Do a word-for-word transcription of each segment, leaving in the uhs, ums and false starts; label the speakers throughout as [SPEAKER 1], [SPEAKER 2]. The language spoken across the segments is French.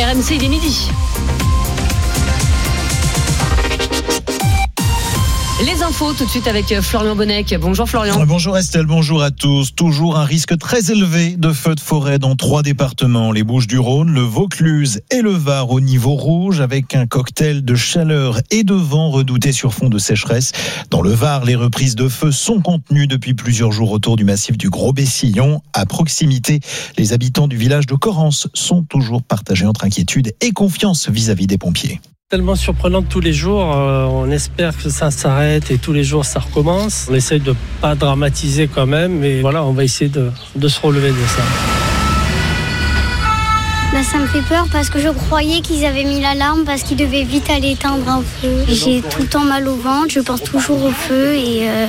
[SPEAKER 1] M C, il est midi. Les infos tout de suite avec Florian Bonnec. Bonjour Florian.
[SPEAKER 2] Bonjour Estelle, bonjour à tous. Toujours un risque très élevé de feux de forêt dans trois départements, les Bouches-du-Rhône, le Vaucluse et le Var au niveau rouge, avec un cocktail de chaleur et de vent redouté sur fond de sécheresse. Dans le Var, les reprises de feu sont contenues depuis plusieurs jours autour du massif du Gros-Bessillon. À proximité, les habitants du village de Corrence sont toujours partagés entre inquiétude et confiance vis-à-vis des pompiers.
[SPEAKER 3] Tellement surprenant tous les jours, euh, on espère que ça s'arrête et tous les jours ça recommence. On essaye de pas dramatiser quand même, mais voilà, on va essayer de, de se relever de ça.
[SPEAKER 4] Bah, ça me fait peur parce que je croyais qu'ils avaient mis l'alarme parce qu'ils devaient vite aller éteindre un feu. J'ai tout le temps mal au ventre, je pense toujours au feu et euh,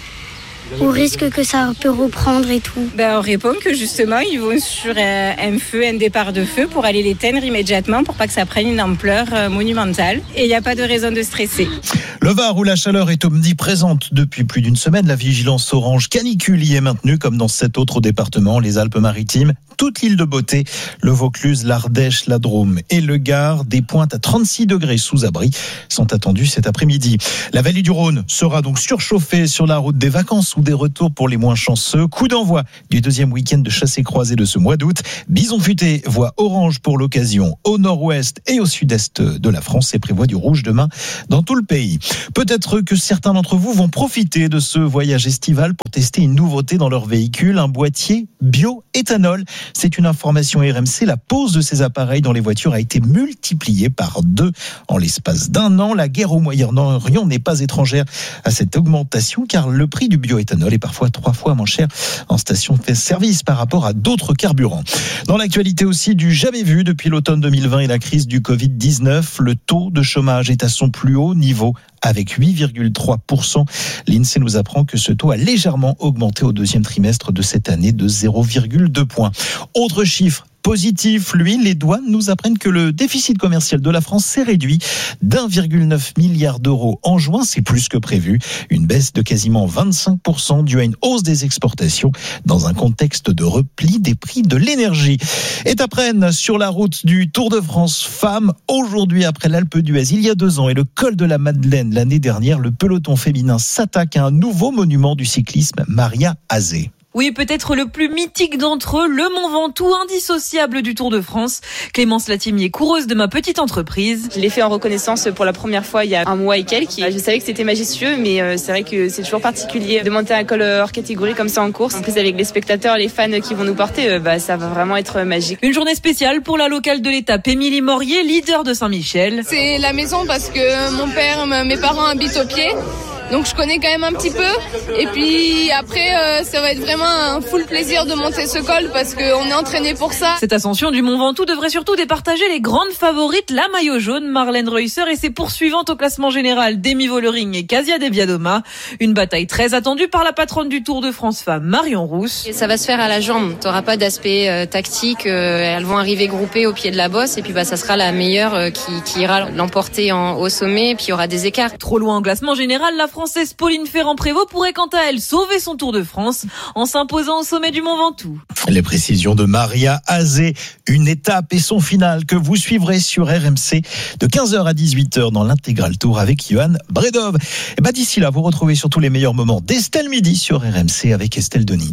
[SPEAKER 4] au risque que ça peut reprendre et tout.
[SPEAKER 5] Ben, on répond que justement ils vont sur un, un feu, un départ de feu pour aller l'éteindre immédiatement pour pas que ça prenne une ampleur monumentale. Et il n'y a pas de raison de stresser.
[SPEAKER 2] Le Var où la chaleur est omniprésente depuis plus d'une semaine, la vigilance orange canicule y est maintenue comme dans sept autres départements, les Alpes-Maritimes, toute l'île de Beauté, le Vaucluse, l'Ardèche, la Drôme et le Gard. Des pointes à trente-six degrés sous abri sont attendues cet après-midi. La vallée du Rhône sera donc surchauffée sur la route des vacances ou des retours pour les moins chanceux. Coup d'envoi du deuxième week-end de chassé-croisé de ce mois d'août. Bison futé voit orange pour l'occasion au nord-ouest et au sud-est de la France et prévoit du rouge demain dans tout le pays. Peut-être que certains d'entre vous vont profiter de ce voyage estival pour tester une nouveauté dans leur véhicule, un boîtier bio-éthanol. C'est une information R M C. La pose de ces appareils dans les voitures a été multipliée par deux en l'espace d'un an. La guerre au Moyen-Orient n'est pas étrangère à cette augmentation car le prix du bioéthanol est parfois trois fois moins cher en station-service par rapport à d'autres carburants. Dans l'actualité aussi du jamais vu depuis l'automne deux mille vingt et la crise du covid dix-neuf, le taux de chômage est à son plus haut niveau avec huit virgule trois pour cent. L'INSEE nous apprend que ce taux a légèrement augmenté au deuxième trimestre de cette année de zéro virgule deux points. Autre chiffre positif, lui, les douanes nous apprennent que le déficit commercial de la France s'est réduit d'un virgule neuf milliard d'euros en juin, c'est plus que prévu. Une baisse de quasiment vingt-cinq pour cent due à une hausse des exportations dans un contexte de repli des prix de l'énergie. Et après, sur la route du Tour de France femmes, aujourd'hui après l'Alpe d'Huez, il y a deux ans, et le col de la Madeleine l'année dernière, le peloton féminin s'attaque à un nouveau monument du cyclisme, Maria Azé.
[SPEAKER 6] Oui, peut-être le plus mythique d'entre eux, le Mont Ventoux, indissociable du Tour de France. Clémence Latimier, coureuse de ma petite entreprise.
[SPEAKER 5] Je l'ai fait en reconnaissance pour la première fois il y a un mois et quelques. Je savais que c'était majestueux, mais c'est vrai que c'est toujours particulier de monter un col hors catégorie comme ça en course. En plus, avec les spectateurs, les fans qui vont nous porter, bah, ça va vraiment être magique.
[SPEAKER 6] Une journée spéciale pour la locale de l'étape, Émilie Morier, leader de Saint-Michel.
[SPEAKER 7] C'est la maison parce que mon père, mes parents habitent au pied. Donc je connais quand même un petit peu et puis après euh, ça va être vraiment un full plaisir de monter ce col parce qu'on est entraîné pour ça.
[SPEAKER 6] Cette ascension du Mont Ventoux devrait surtout départager les grandes favorites, la maillot jaune, Marlène Reusser et ses poursuivantes au classement général, Demi Vollering et Casia De Viadoma. Une bataille très attendue par la patronne du Tour de France femme, Marion Rousse.
[SPEAKER 8] Et ça va se faire à la jambe, t'auras pas d'aspect euh, tactique, euh, elles vont arriver groupées au pied de la bosse et puis bah ça sera la meilleure euh, qui, qui ira l'emporter en, au sommet et puis il y aura des écarts.
[SPEAKER 6] Trop loin en classement général, la Française Pauline Ferrand-Prévot pourrait quant à elle sauver son Tour de France en s'imposant au sommet du Mont Ventoux.
[SPEAKER 2] Les précisions de Maria Azé, une étape et son final que vous suivrez sur R M C de quinze heures à dix-huit heures dans l'intégral Tour avec Johan Bredov. Et bah d'ici là, vous retrouvez surtout les meilleurs moments d'Estelle Midi sur R M C avec Estelle Denis.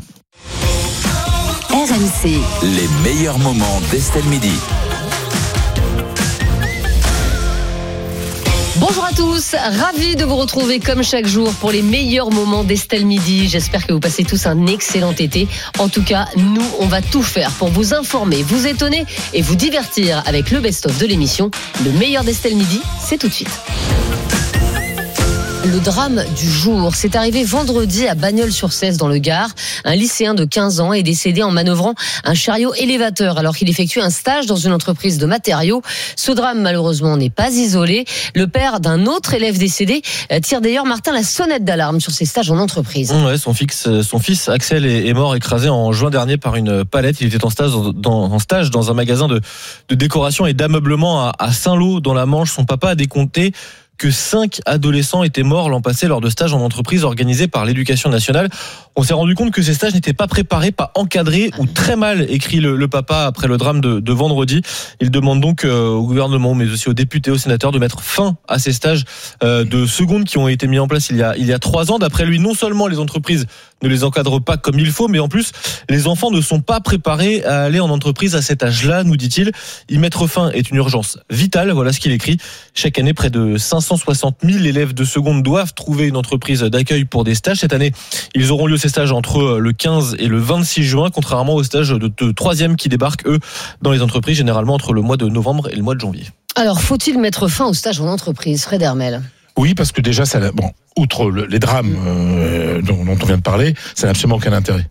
[SPEAKER 9] R M C,
[SPEAKER 10] les meilleurs moments d'Estelle Midi.
[SPEAKER 1] Bonjour à tous, ravi de vous retrouver comme chaque jour pour les meilleurs moments d'Estelle Midi. J'espère que vous passez tous un excellent été. En tout cas, nous, on va tout faire pour vous informer, vous étonner et vous divertir avec le best-of de l'émission. Le meilleur d'Estelle Midi, c'est tout de suite. Le drame du jour, c'est arrivé vendredi à Bagnols-sur-Cèze dans le Gard. Un lycéen de quinze ans est décédé en manœuvrant un chariot élévateur alors qu'il effectuait un stage dans une entreprise de matériaux. Ce drame, malheureusement, n'est pas isolé. Le père d'un autre élève décédé tire d'ailleurs, Martin, la sonnette d'alarme sur ses stages en entreprise.
[SPEAKER 11] Ouais, son, fils, son fils Axel est mort écrasé en juin dernier par une palette. Il était en stage dans, en stage dans un magasin de, de décoration et d'ameublement à, à Saint-Lô dans la Manche. Son papa a décompté que cinq adolescents étaient morts l'an passé lors de stages en entreprise organisés par l'Éducation nationale. On s'est rendu compte que ces stages n'étaient pas préparés, pas encadrés ou très mal, écrit le, le papa après le drame de, de vendredi. Il demande donc euh, au gouvernement, mais aussi aux députés, aux sénateurs de mettre fin à ces stages euh, de seconde qui ont été mis en place il y a, il y a trois ans. D'après lui, non seulement les entreprises ne les encadrent pas comme il faut, mais en plus, les enfants ne sont pas préparés à aller en entreprise à cet âge-là, nous dit-il. Y mettre fin est une urgence vitale, voilà ce qu'il écrit. Chaque année, près de cinq cent soixante mille élèves de seconde doivent trouver une entreprise d'accueil pour des stages. Cette année, ils auront lieu ces stages entre le quinze et le vingt-six juin, contrairement aux stages de, de troisième qui débarquent, eux, dans les entreprises, généralement entre le mois de novembre et le mois de janvier.
[SPEAKER 1] Alors, faut-il mettre fin aux stages en entreprise, Fred Hermel ?
[SPEAKER 12] Oui, parce que déjà, ça, bon, outre le, les drames euh, dont, dont on vient de parler, ça n'a absolument aucun intérêt.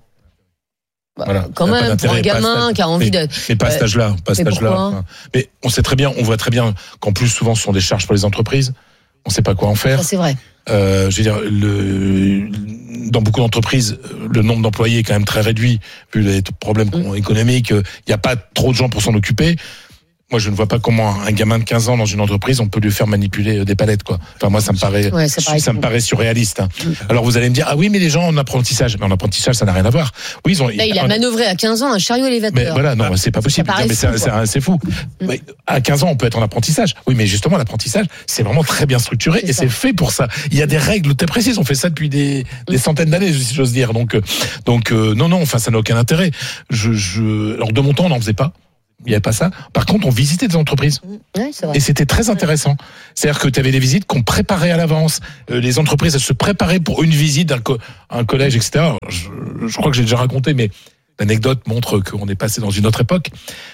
[SPEAKER 1] Bah, voilà. Quand même, pour un gamin qui a envie
[SPEAKER 12] mais,
[SPEAKER 1] de...
[SPEAKER 12] Mais pas à cet âge-là. Pas à cet âge-là.
[SPEAKER 1] Enfin,
[SPEAKER 12] mais on sait très bien, on voit très bien qu'en plus, souvent, ce sont des charges pour les entreprises. On ne sait pas quoi en faire.
[SPEAKER 1] Ça, c'est vrai.
[SPEAKER 12] Euh, je veux dire, le, dans beaucoup d'entreprises, le nombre d'employés est quand même très réduit, vu les problèmes mmh. économiques. Il n'y a pas trop de gens pour s'en occuper. Moi, je ne vois pas comment un gamin de quinze ans dans une entreprise, on peut lui faire manipuler des palettes, quoi. Enfin, moi, ça me paraît,
[SPEAKER 1] ouais, ça, paraît
[SPEAKER 12] ça me paraît surréaliste. Hein. Mmh. Alors, vous allez me dire, ah oui, mais les gens en apprentissage. Mais en apprentissage, ça n'a rien à voir. Oui, ils ont.
[SPEAKER 1] Là, il a manœuvré à quinze ans un chariot élévateur.
[SPEAKER 12] Mais voilà, non, c'est pas possible.
[SPEAKER 1] Ça
[SPEAKER 12] mais
[SPEAKER 1] fou,
[SPEAKER 12] c'est, c'est, c'est fou. Mmh. Mais à quinze ans, on peut être en apprentissage. Oui, mais justement, l'apprentissage, c'est vraiment très bien structuré c'est et ça. C'est fait pour ça. Il y a des règles très précises. On fait ça depuis des, des mmh. centaines d'années, si j'ose dire. Donc, donc, euh, non, non, enfin, ça n'a aucun intérêt. Je, je, alors, de mon temps, on n'en faisait pas. Il n'y avait pas ça. Par contre, on visitait des entreprises.
[SPEAKER 1] Oui, c'est vrai.
[SPEAKER 12] Et c'était très intéressant. C'est-à-dire que tu avais des visites qu'on préparait à l'avance. Euh, les entreprises, elles se préparaient pour une visite d'un co- un collège, et cetera. Je, je crois que j'ai déjà raconté, mais l'anecdote montre qu'on est passé dans une autre époque.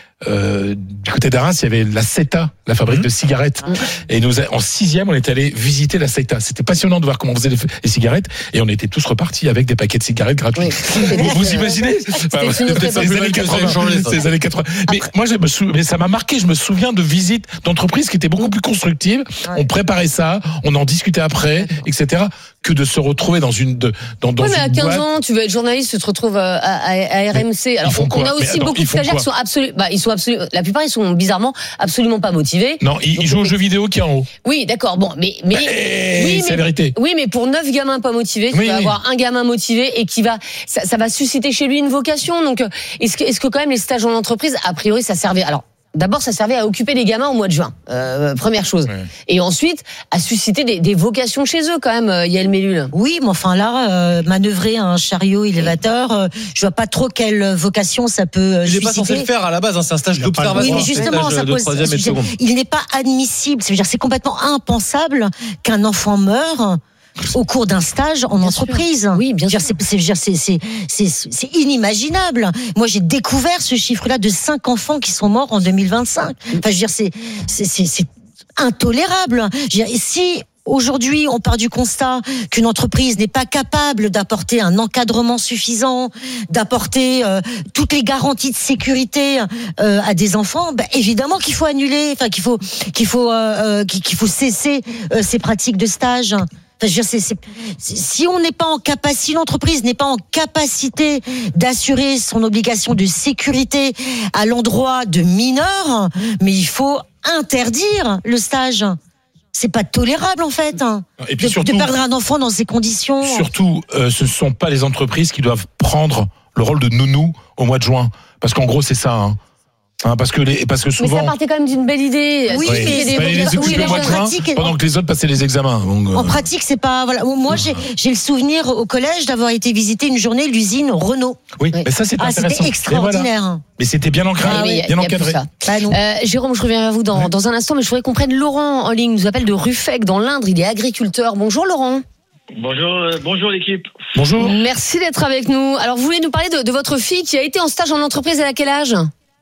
[SPEAKER 12] Euh, du côté d'Arras, il y avait la CETA, la fabrique mmh. de cigarettes. Mmh. Et nous, en sixième, on est allé visiter la CETA. C'était passionnant de voir comment on faisait les, les cigarettes. Et on était tous repartis avec des paquets de cigarettes gratuits. Oui. Vous, vous imaginez? Enfin, c'est les années quatre-vingts. C'est les années quatre-vingts. Mais moi, je me sou... mais ça m'a marqué. Je me souviens de visites d'entreprises qui étaient beaucoup plus constructives. Ouais. On préparait ça, on en discutait après, et cetera. Que de se retrouver dans une, de, dans, dans
[SPEAKER 1] oui, mais
[SPEAKER 12] une
[SPEAKER 1] à quinze
[SPEAKER 12] boîte.
[SPEAKER 1] ans, tu veux être journaliste, tu te retrouves à, à, à R M C. Alors, on, on a aussi attends, beaucoup de stagiaires qui sont absolument, bah, ils sont absolument, la plupart, ils sont bizarrement absolument pas motivés.
[SPEAKER 12] Non, ils, ils jouent aux jeux vidéo qui est en haut.
[SPEAKER 1] Oui, d'accord, bon, mais, mais,
[SPEAKER 12] bah,
[SPEAKER 1] oui,
[SPEAKER 12] c'est
[SPEAKER 1] mais,
[SPEAKER 12] la vérité.
[SPEAKER 1] Oui, mais pour neuf gamins pas motivés, tu oui, vas oui. avoir un gamin motivé et qui va, ça, ça va susciter chez lui une vocation. Donc, est-ce que, est-ce que quand même les stages en entreprise, a priori, ça servait, alors, d'abord, ça servait à occuper les gamins au mois de juin, euh, première chose. Ouais. Et ensuite, à susciter des, des vocations chez eux, quand même, Yael Mellul.
[SPEAKER 13] Oui, mais enfin là, euh, manœuvrer un chariot élévateur, euh, je vois pas trop quelle vocation ça peut euh,
[SPEAKER 11] il
[SPEAKER 13] susciter.
[SPEAKER 11] Il n'est pas censé le faire à la base, hein, c'est un stage d'observation.
[SPEAKER 13] Oui, mais justement, ça pose, il n'est pas admissible. C'est-à-dire, c'est complètement impensable qu'un enfant meure au cours d'un stage en bien entreprise.
[SPEAKER 1] Sûr. Oui, bien sûr.
[SPEAKER 13] C'est, c'est, c'est, c'est, c'est, c'est inimaginable. Moi, j'ai découvert ce chiffre-là de cinq enfants qui sont morts en deux mille vingt-cinq. Enfin, je veux dire, c'est, c'est, c'est, c'est intolérable. Je veux dire, si aujourd'hui, on part du constat qu'une entreprise n'est pas capable d'apporter un encadrement suffisant, d'apporter euh, toutes les garanties de sécurité euh, à des enfants, bah, évidemment qu'il faut annuler, enfin qu'il faut qu'il faut euh, qu'il faut cesser euh, ces pratiques de stage. Enfin, je veux dire, c'est, c'est, c'est, si on n'est pas en capacité, si l'entreprise n'est pas en capacité d'assurer son obligation de sécurité à l'endroit de mineurs, mais il faut interdire le stage. C'est pas tolérable en fait.
[SPEAKER 12] Et puis
[SPEAKER 13] de,
[SPEAKER 12] surtout,
[SPEAKER 13] de perdre un enfant dans ces conditions.
[SPEAKER 12] Surtout, euh, ce ne sont pas les entreprises qui doivent prendre le rôle de nounou au mois de juin, parce qu'en gros c'est ça. Hein. Hein, parce que les, parce que souvent.
[SPEAKER 1] Mais ça partait quand même d'une belle idée.
[SPEAKER 13] Oui,
[SPEAKER 12] oui.
[SPEAKER 13] mais
[SPEAKER 12] des les occuper oui, le mois de juin pendant que les autres passaient les examens. Donc,
[SPEAKER 13] en euh... pratique, c'est pas. Voilà. Moi, j'ai, j'ai le souvenir au collège d'avoir été visiter une journée l'usine Renault.
[SPEAKER 12] Oui, oui. Mais ça c'est
[SPEAKER 13] ah,
[SPEAKER 12] intéressant.
[SPEAKER 13] C'était extraordinaire.
[SPEAKER 12] Voilà. Mais c'était bien ancré, ah, oui, bien encadré.
[SPEAKER 1] Ah, euh, Jérôme, je reviens vers vous dans, ouais. dans un instant, mais je voudrais qu'on prenne Laurent en ligne. Il nous appelle de Ruffec dans l'Indre. Il est agriculteur. Bonjour Laurent.
[SPEAKER 14] Bonjour, euh, bonjour l'équipe.
[SPEAKER 12] Bonjour.
[SPEAKER 1] Merci d'être avec nous. Alors, vous voulez nous parler de, de votre fille qui a été en stage en entreprise à quel âge?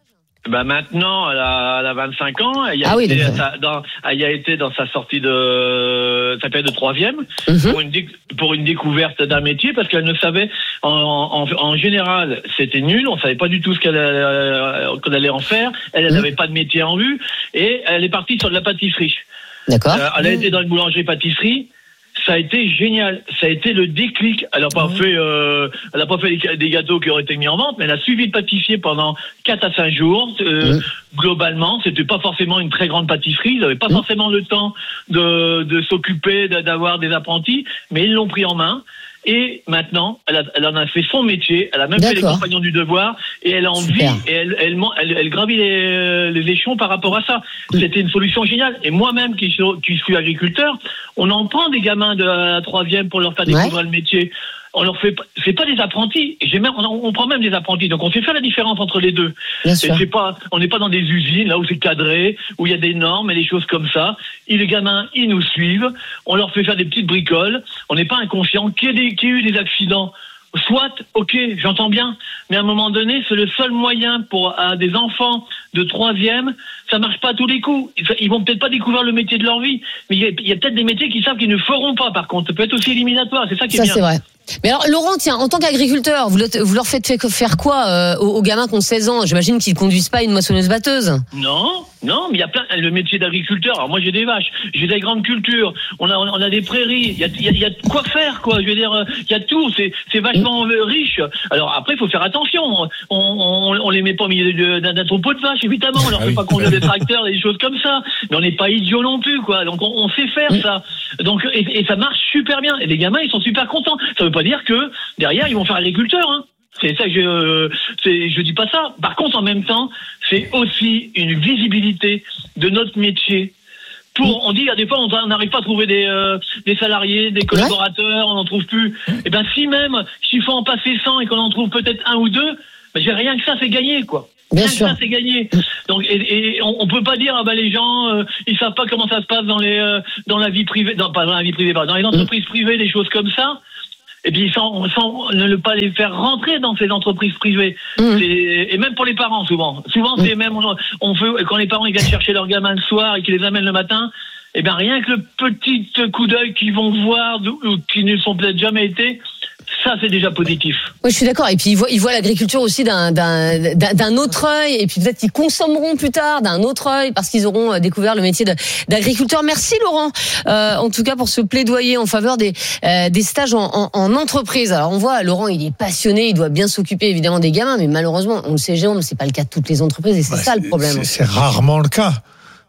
[SPEAKER 14] Bah maintenant, elle a, elle a vingt-cinq ans. Elle a, ah été, oui, sa, dans, elle a été dans sa sortie de sa période de troisième mm-hmm. pour, une, pour une découverte d'un métier parce qu'elle ne savait en, en, en général c'était nul. On savait pas du tout ce qu'elle euh, qu'on allait en faire. Elle, elle n'avait mm-hmm. pas de métier en vue et elle est partie sur de la pâtisserie.
[SPEAKER 1] D'accord.
[SPEAKER 14] Euh, elle a mm-hmm. été dans une boulangerie-pâtisserie. ça a été génial. Ça a été le déclic. Elle n'a pas mmh. fait, euh, elle a pas fait des gâteaux qui auraient été mis en vente, mais elle a suivi le pâtissier pendant quatre à cinq jours. Euh, mmh. Globalement, c'était pas forcément une très grande pâtisserie. Ils n'avaient pas mmh. forcément le temps de, de s'occuper, d'avoir des apprentis, mais ils l'ont pris en main. Et maintenant, elle, a, elle en a fait son métier. Elle a même D'accord. fait les compagnons du devoir. Et elle a envie, Super. et elle, elle, elle, elle gravit les, les échelons par rapport à ça. C'était une solution géniale. Et moi-même, qui suis, qui suis agriculteur, on en prend des gamins de la troisième pour leur faire découvrir ouais. le métier. On leur fait, c'est pas des apprentis. J'ai même, on, on prend même des apprentis. Donc on sait faire la différence entre les deux. Et c'est pas, on n'est pas dans des usines là où c'est cadré, où il y a des normes et des choses comme ça. Et les gamins, ils nous suivent. On leur fait faire des petites bricoles. On n'est pas inconscient. Qu'il y ait des, qu'il y ait eu des accidents, soit, ok, j'entends bien. Mais à un moment donné, c'est le seul moyen pour à des enfants de troisième. Ça marche pas à tous les coups. Ils vont peut-être pas découvrir le métier de leur vie, mais il y a, il y a peut-être des métiers qu'ils savent qu'ils ne feront pas. Par contre, ça peut être aussi éliminatoire. C'est ça qui est
[SPEAKER 1] ça,
[SPEAKER 14] bien.
[SPEAKER 1] C'est vrai. Mais alors, Laurent, tiens, en tant qu'agriculteur, vous, vous leur faites faire quoi euh, aux, aux gamins qui ont seize ans? J'imagine qu'ils ne conduisent pas une moissonneuse-batteuse.
[SPEAKER 14] Non, non, mais il y a plein. Le métier d'agriculteur. Alors moi, j'ai des vaches, j'ai des grandes cultures. On a, on a des prairies. Il y a, il y a, il y a quoi faire, quoi. Je veux dire, il y a tout. C'est, c'est vachement mmh. riche. Alors après, il faut faire attention. On, on, on les met pas au milieu d'un, d'un troupeau de vaches, évidemment. On leur ah fait oui. pas conduire des tracteurs, des choses comme ça. Mais on n'est pas idiots non plus, quoi. Donc on, on sait faire mmh. ça. Donc et, et ça marche super bien. Et les gamins, ils sont super contents. Ça veut pas dire que derrière, ils vont faire agriculteur, hein. C'est ça que je, euh, c'est, je dis pas ça. Par contre, en même temps, c'est aussi une visibilité de notre métier. Pour, on dit, il y a des fois, on n'arrive pas à trouver des, euh, des salariés, des collaborateurs, on n'en trouve plus. Et ben, si même, s'il faut en passer cent et qu'on en trouve peut-être un ou deux, ben, j'ai rien que ça, c'est gagné, quoi.
[SPEAKER 1] Bien
[SPEAKER 14] rien
[SPEAKER 1] sûr.
[SPEAKER 14] que ça, c'est gagné. Donc, et, et on, on peut pas dire, ah ben, les gens, euh, ils savent pas comment ça se passe dans les, euh, dans la vie privée, non, pas dans la vie privée, pas, dans les entreprises privées, des choses comme ça. Et puis sans, sans ne pas les faire rentrer dans ces entreprises privées. Mmh. Et même pour les parents, souvent. Souvent, mmh. c'est même, on, on veut, quand les parents ils viennent chercher leurs gamins le soir et qu'ils les amènent le matin, et bien rien que le petit coup d'œil qu'ils vont voir, ou qui ne sont peut-être jamais été, ça c'est déjà positif.
[SPEAKER 1] Oui, je suis d'accord. Et puis ils voient, ils voient l'agriculture aussi d'un, d'un, d'un autre œil. Et puis peut-être qu'ils consommeront plus tard d'un autre œil parce qu'ils auront découvert le métier de, d'agriculteur. Merci Laurent. Euh, en tout cas pour ce plaidoyer en faveur des, euh, des stages en, en, en entreprise. Alors on voit Laurent, il est passionné, il doit bien s'occuper évidemment des gamins, mais malheureusement, on le sait, Jérôme, c'est pas le cas de toutes les entreprises et c'est bah, ça le problème.
[SPEAKER 15] C'est, c'est rarement le cas.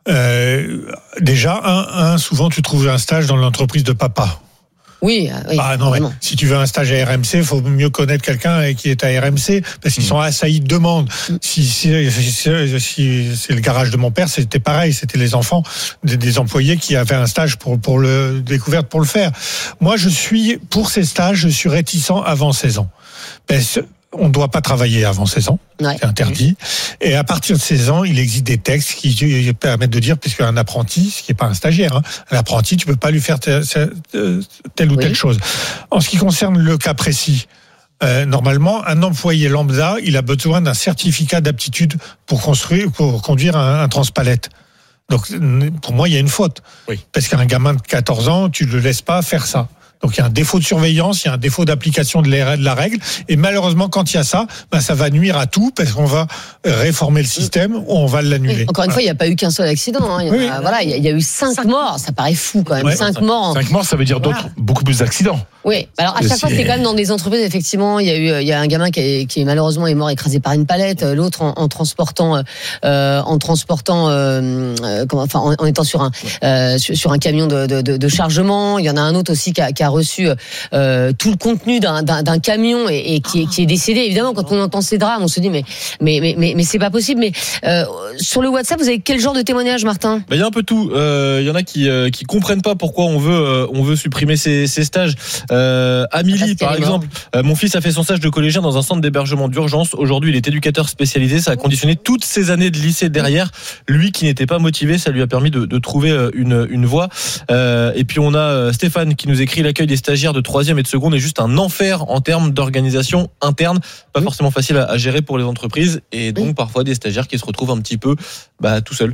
[SPEAKER 15] Euh, déjà, un, un, souvent tu trouves un stage dans l'entreprise de papa.
[SPEAKER 1] Oui, oui.
[SPEAKER 15] Bah non, ouais. Si tu veux un stage à R M C, il faut mieux connaître quelqu'un qui est à R M C parce qu'ils mmh. sont assaillis de demandes. Mmh. Si, si, si, si c'est le garage de mon père, c'était pareil. C'était les enfants des, des employés qui avaient un stage pour pour le découverte pour le faire. Moi, je suis pour ces stages, je suis réticent avant seize ans. Parce on ne doit pas travailler avant seize ans, ouais. c'est interdit. Et à partir de seize ans, il existe des textes qui permettent de dire, puisqu'un apprenti, ce qui n'est pas un stagiaire, hein, un apprenti, tu ne peux pas lui faire telle, telle ou telle oui. chose. En ce qui concerne le cas précis, euh, normalement, un employé lambda, il a besoin d'un certificat d'aptitude pour construire, pour conduire un, un transpalette. Donc, pour moi, il y a une faute. Oui. Parce qu'un gamin de quatorze ans, tu ne le laisses pas faire ça. Donc il y a un défaut de surveillance, il y a un défaut d'application de la règle, et malheureusement quand il y a ça, ben ça va nuire à tout parce qu'on va réformer le système ou on va l'annuler.
[SPEAKER 1] Oui, encore une voilà. fois, il n'y a pas eu qu'un seul accident. Hein. Il y a, oui. Voilà, il y a eu cinq, cinq morts, ça paraît fou quand même. Ouais. Cinq morts. En...
[SPEAKER 12] Cinq morts, ça veut dire d'autres, voilà. beaucoup plus d'accidents.
[SPEAKER 1] Oui. Alors à chaque c'est... fois, c'est quand même dans des entreprises. Effectivement, il y a eu, il y a un gamin qui est, qui est malheureusement est mort écrasé par une palette, l'autre en, en transportant, euh, en transportant, euh, comment, enfin en, en étant sur un, euh, sur, sur un camion de, de, de, de chargement. Il y en a un autre aussi qui a, qui a reçu euh, tout le contenu d'un, d'un, d'un camion et, et qui, est, qui est décédé. Évidemment, quand on entend ces drames, on se dit mais mais mais mais, mais c'est pas possible. Mais euh, sur le WhatsApp, vous avez quel genre de témoignage, Martin ?
[SPEAKER 11] Il y a un peu tout. Il euh, y en a qui euh, qui comprennent pas pourquoi on veut euh, on veut supprimer ces, ces stages. Euh, Amélie, par exemple, euh, mon fils a fait son stage de collégien dans un centre d'hébergement d'urgence. Aujourd'hui, il est éducateur spécialisé. Ça a conditionné toutes ses années de lycée derrière. Lui qui n'était pas motivé, ça lui a permis de, de trouver une une voie. Euh, et puis on a Stéphane qui nous écrit: l'accueil des stagiaires de troisième et de seconde est juste un enfer en termes d'organisation interne, pas forcément facile à, à gérer pour les entreprises, et donc parfois des stagiaires qui se retrouvent un petit peu bah, tout seuls.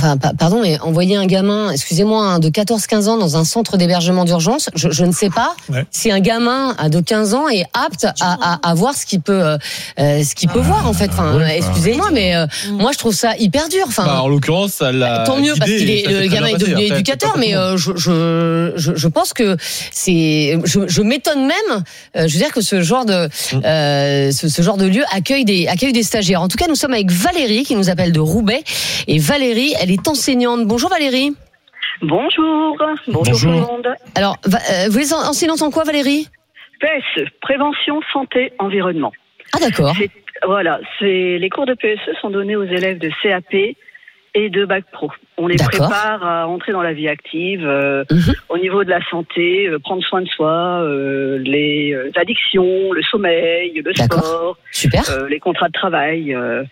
[SPEAKER 1] enfin, pardon, mais envoyer un gamin, excusez-moi, hein, de quatorze quinze ans dans un centre d'hébergement d'urgence, je, je ne sais pas ouais. si un gamin de quinze ans est apte à, à, à voir ce qu'il peut, euh, ce qu'il peut ah, voir en fait. Enfin, ouais, excusez-moi, mais euh, moi je trouve ça hyper dur. Enfin,
[SPEAKER 11] bah, en l'occurrence, ça l'a.
[SPEAKER 1] Tant mieux parce que le gamin est devenu après, éducateur, mais euh, je, je, je, je pense que c'est, je, je m'étonne même, euh, je veux dire que ce genre de, euh, ce, ce genre de lieu accueille des, accueille des stagiaires. En tout cas, nous sommes avec Valérie qui nous appelle de Roubaix, et Valérie, elle est enseignante. Bonjour Valérie.
[SPEAKER 16] Bonjour. Bonjour, Bonjour. tout le monde.
[SPEAKER 1] Alors, euh, vous êtes enseignante en quoi, Valérie?
[SPEAKER 16] P S E, prévention, santé, environnement.
[SPEAKER 1] Ah d'accord.
[SPEAKER 16] C'est, voilà, c'est les cours de P S E sont donnés aux élèves de C A P et de Bac Pro. On les D'accord. prépare à entrer dans la vie active, euh, mmh. au niveau de la santé, euh, prendre soin de soi, euh, les euh, addictions, le sommeil, le
[SPEAKER 1] D'accord.
[SPEAKER 16] sport,
[SPEAKER 1] Super.
[SPEAKER 16] Euh, les contrats de travail. Euh,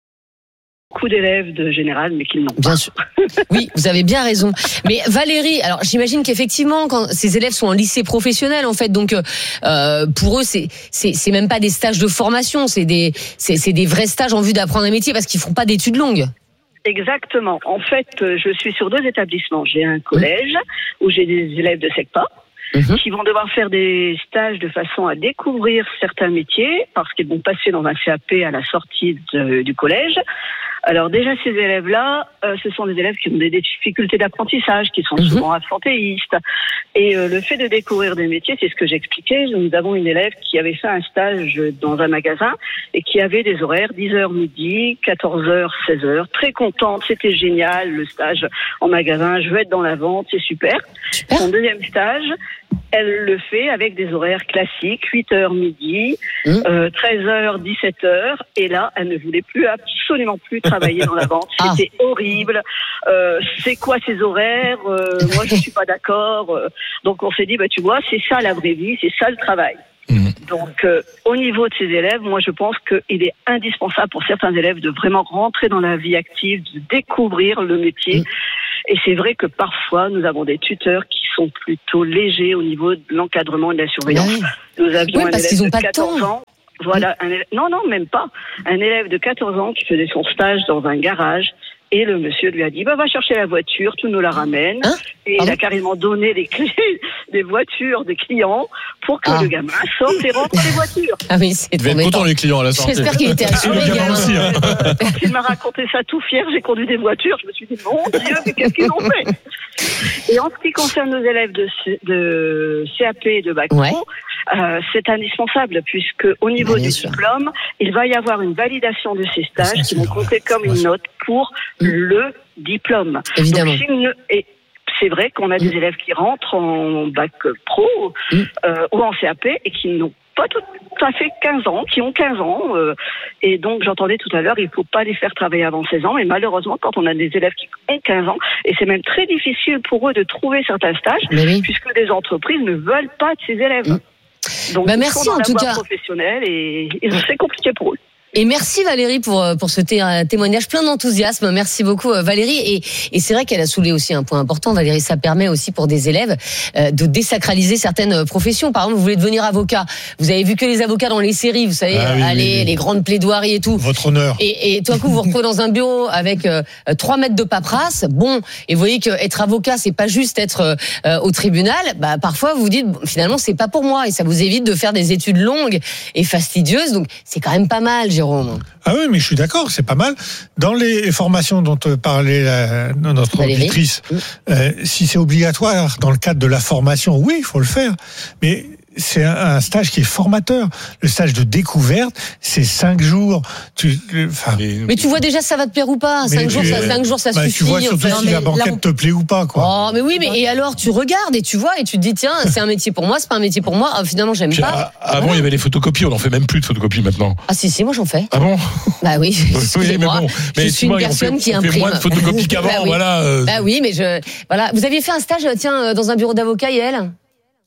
[SPEAKER 16] beaucoup d'élèves de général, mais qui n'ont
[SPEAKER 1] bien
[SPEAKER 16] pas.
[SPEAKER 1] Sûr. Oui, vous avez bien raison. Mais Valérie, alors j'imagine qu'effectivement, quand ces élèves sont en lycée professionnel, en fait, donc euh, pour eux, c'est c'est c'est même pas des stages de formation, c'est des c'est c'est des vrais stages en vue d'apprendre un métier parce qu'ils font pas d'études longues.
[SPEAKER 16] Exactement. En fait, je suis sur deux établissements. J'ai un collège mmh. où j'ai des élèves de SECPA mmh. qui vont devoir faire des stages de façon à découvrir certains métiers parce qu'ils vont passer dans un C A P à la sortie de, du collège. Alors déjà, ces élèves-là, euh, ce sont des élèves qui ont des difficultés d'apprentissage, qui sont mmh. souvent absentéistes. Et euh, le fait de découvrir des métiers, c'est ce que j'expliquais. Nous avons une élève qui avait fait un stage dans un magasin et qui avait des horaires dix heures midi, quatorze heures, seize heures. Très contente, c'était génial, le stage en magasin. Je veux être dans la vente, c'est super. super. Son deuxième stage, elle le fait avec des horaires classiques, huit heures midi, mmh. euh, treize heures, dix-sept heures. Et là, elle ne voulait plus, absolument plus travailler dans la vente. Ah. C'était horrible. Euh, c'est quoi ces horaires? euh, Moi, je suis pas d'accord. Euh, donc, on s'est dit, bah, tu vois, c'est ça la vraie vie, c'est ça le travail. Mmh. Donc, euh, au niveau de ces élèves, moi, je pense qu'il est indispensable pour certains élèves de vraiment rentrer dans la vie active, de découvrir le métier. Mmh. Et c'est vrai que parfois, nous avons des tuteurs qui sont plutôt légers au niveau de l'encadrement et de la surveillance. Oui. Nous avions
[SPEAKER 1] oui,
[SPEAKER 16] un
[SPEAKER 1] parce
[SPEAKER 16] élève
[SPEAKER 1] qu'ils ont
[SPEAKER 16] de
[SPEAKER 1] pas
[SPEAKER 16] quatorze
[SPEAKER 1] de temps.
[SPEAKER 16] ans. Voilà, un élève, non, non, même pas. Un élève de quatorze ans qui faisait son stage dans un garage. Et le monsieur lui a dit, bah, va chercher la voiture, tu nous la ramènes. Hein et ah il a carrément donné les clés des voitures des clients pour que ah. le gamin sorte et rentre les voitures.
[SPEAKER 1] Ah oui, c'est
[SPEAKER 11] trop bien. Content les clients à la sortie.
[SPEAKER 1] J'espère qu'il était assuré.
[SPEAKER 16] Aussi, hein. Quand il m'a raconté ça tout fier, j'ai conduit des voitures, je me suis dit, mon Dieu, mais qu'est-ce qu'ils ont fait? Et en ce qui concerne nos élèves de, C- de C A P et de Bac Pro, ouais. euh, c'est indispensable puisque au niveau ouais, du sûr. diplôme, il va y avoir une validation de ces stages qui vont compter comme une note pour mmh. le diplôme.
[SPEAKER 1] Évidemment.
[SPEAKER 16] Donc, une, et c'est vrai qu'on a des mmh. élèves qui rentrent en Bac Pro mmh. euh, ou en C A P et qui n'ont pas tout à fait quinze ans, qui ont quinze ans. Euh, et donc, j'entendais tout à l'heure, il ne faut pas les faire travailler avant seize ans. Et malheureusement, quand on a des élèves qui ont quinze ans, et c'est même très difficile pour eux de trouver certains stages, oui. puisque les entreprises ne veulent pas de ces élèves. Mmh. Donc,
[SPEAKER 1] bah,
[SPEAKER 16] ils
[SPEAKER 1] merci
[SPEAKER 16] sont dans
[SPEAKER 1] en
[SPEAKER 16] la
[SPEAKER 1] tout
[SPEAKER 16] voie
[SPEAKER 1] cas.
[SPEAKER 16] professionnelle et, et c'est compliqué pour eux.
[SPEAKER 1] Et merci Valérie pour pour ce témoignage plein d'enthousiasme. Merci beaucoup Valérie. Et, et c'est vrai qu'elle a soulevé aussi un point important, Valérie. Ça permet aussi pour des élèves euh, de désacraliser certaines professions. Par exemple, vous voulez devenir avocat. Vous avez vu que les avocats dans les séries, vous savez, ah, oui, aller oui, oui. les grandes plaidoiries et tout.
[SPEAKER 15] Votre honneur.
[SPEAKER 1] Et, et tout d'un coup, vous vous retrouvez dans un bureau avec euh, trois mètres de paperasse. Bon, et vous voyez que être avocat, c'est pas juste être euh, au tribunal. Bah parfois, vous vous dites bon, finalement, c'est pas pour moi, et ça vous évite de faire des études longues et fastidieuses. Donc, c'est quand même pas mal. Jérôme.
[SPEAKER 15] Ah oui, mais je suis d'accord, c'est pas mal. Dans les formations dont parlait la, notre Valérie. auditrice, euh, si c'est obligatoire dans le cadre de la formation, oui, il faut le faire. Mais c'est un, un stage qui est formateur. Le stage de découverte, c'est cinq jours. Tu, enfin,
[SPEAKER 1] mais, mais tu vois déjà ça va te plaire ou pas. Cinq jours, ça, cinq jours, ça
[SPEAKER 15] bah,
[SPEAKER 1] suffit.
[SPEAKER 15] Tu vois surtout
[SPEAKER 1] enfin,
[SPEAKER 15] si la banquette là, on... te plaît ou pas, quoi.
[SPEAKER 1] Oh, mais oui, mais et alors tu regardes et tu vois et tu te dis tiens, c'est un métier pour moi, c'est pas un métier pour moi. Ah, finalement, j'aime
[SPEAKER 12] Puis,
[SPEAKER 1] pas.
[SPEAKER 12] À, avant, il y avait les photocopies, on en fait même plus de photocopies maintenant.
[SPEAKER 1] Ah si si, moi j'en fais.
[SPEAKER 12] Ah bon?
[SPEAKER 1] Bah oui.
[SPEAKER 12] oui mais bon,
[SPEAKER 1] mais je suis une personne
[SPEAKER 12] fait,
[SPEAKER 1] qui
[SPEAKER 12] on
[SPEAKER 1] imprime.
[SPEAKER 12] fait moins de photocopies qu'avant,
[SPEAKER 1] bah oui.
[SPEAKER 12] voilà.
[SPEAKER 1] Bah oui, mais je voilà. Vous aviez fait un stage, tiens, dans un bureau d'avocat, Yael?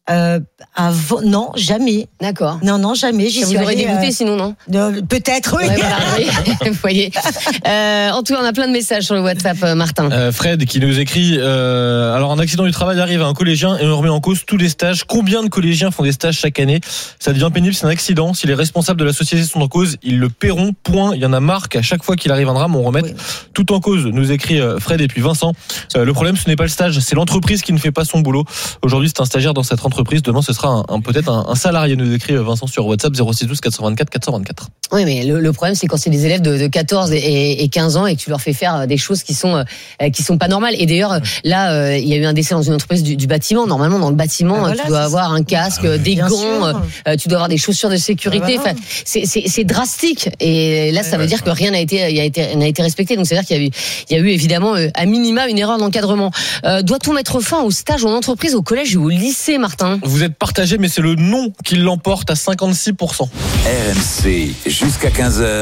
[SPEAKER 13] Euh, avant, non, jamais.
[SPEAKER 1] D'accord.
[SPEAKER 13] Non, non, jamais. J'y
[SPEAKER 1] Ça
[SPEAKER 13] suis
[SPEAKER 1] vous aurait
[SPEAKER 13] allée,
[SPEAKER 1] dégoûté
[SPEAKER 13] euh,
[SPEAKER 1] sinon, non
[SPEAKER 13] euh, Peut-être, oui.
[SPEAKER 1] Ouais, voilà, oui. Vous voyez. Euh, en tout cas, on a plein de messages sur le WhatsApp, euh, Martin.
[SPEAKER 11] Euh, Fred qui nous écrit euh, alors un accident du travail arrive à un collégien et on remet en cause tous les stages. Combien de collégiens font des stages chaque année? Ça devient pénible, c'est un accident. Si les responsables de la société sont en cause, ils le paieront. Point. Il y en a marre qu'à chaque fois qu'il arrive un drame, on remette oui. tout en cause. Nous écrit Fred et puis Vincent. Euh, le problème, ce n'est pas le stage, c'est l'entreprise qui ne fait pas son boulot. Aujourd'hui, c'est un stagiaire dans cette entreprise. Demain, ce sera un, un, peut-être un, un salarié. Nous écrit Vincent sur WhatsApp zéro six douze quatre cent vingt-quatre quatre cent vingt-quatre.
[SPEAKER 1] Oui, mais le, le problème, c'est quand c'est des élèves de, de quatorze et, et quinze ans et que tu leur fais faire des choses qui sont euh, qui sont pas normales. Et d'ailleurs, là, euh, il y a eu un décès dans une entreprise du, du bâtiment. Normalement, dans le bâtiment, ah, voilà, tu dois avoir ça. un casque, ah, des gants, euh, tu dois avoir des chaussures de sécurité. Ah, voilà. Enfin, c'est, c'est, c'est drastique. Et là, ça ouais, veut ouais, dire ouais. que rien n'a été, il a été, n'a été respecté. Donc, c'est à dire qu'il y a eu, il y a eu évidemment, euh, à minima, une erreur d'encadrement. Euh, doit-on mettre fin au stage en entreprise, au collège ou au lycée, Martin?
[SPEAKER 11] Vous êtes partagé, mais c'est le non qui l'emporte à cinquante-six pour cent.
[SPEAKER 10] R M C jusqu'à quinze heures.